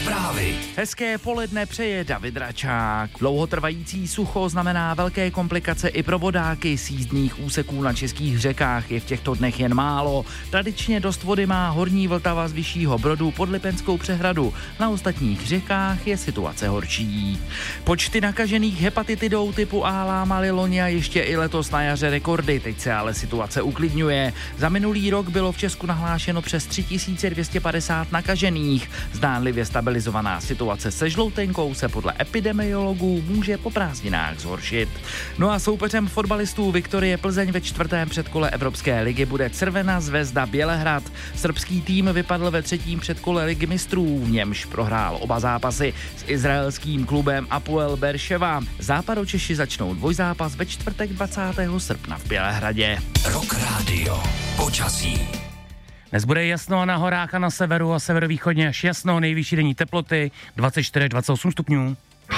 Zprávy. Hezké poledne přeje David Račák. Dlouhotrvající sucho znamená velké komplikace i pro vodáky. Z jízdních úseků na českých řekách je v těchto dnech jen málo. Tradičně dost vody má horní Vltava z Vyššího Brodu pod Lipenskou přehradu. Na ostatních řekách je situace horší. Počty nakažených hepatitidou typu A lámaly loni a ještě i letos na jaře rekordy. Teď se ale situace uklidňuje. Za minulý rok bylo v Česku nahlášeno přes 3250 nakažených. Zdánlivě stabilizovaná situace se žloutenkou se podle epidemiologů může po prázdninách zhoršit. No a soupeřem fotbalistů Viktorie Plzeň ve čtvrtém předkole Evropské ligy bude Crvena Zvezda Bělehrad. Srbský tým vypadl ve třetím předkole Ligy mistrů, v němž prohrál oba zápasy s izraelským klubem Hapoel Beerševa. Západočeši začnou dvojzápas ve čtvrtek 20. srpna v Bělehradě. Rock Radio. Počasí. Dnes bude jasno na horách a na severu a severovýchodně až jasno, nejvyšší denní teploty 24-28 stupňů.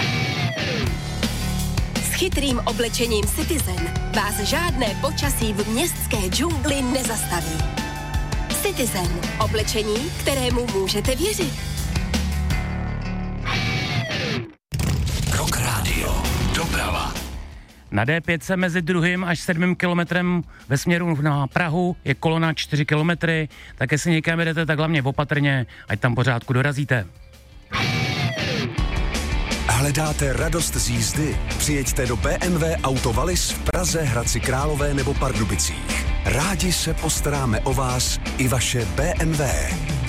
S chytrým oblečením Citizen vás žádné počasí v městské džungli nezastaví. Citizen, oblečení, kterému můžete věřit. Rock Radio. Doprava. Na D5 mezi 2. až 7. kilometrem ve směru na Prahu je kolona 4 kilometry, tak jestli někam jedete, tak hlavně opatrně, ať tam pořádku dorazíte. Hledáte radost z jízdy? Přijeďte do BMW Auto Wallis v Praze, Hradci Králové nebo Pardubicích. Rádi se postaráme o vás i vaše BMW.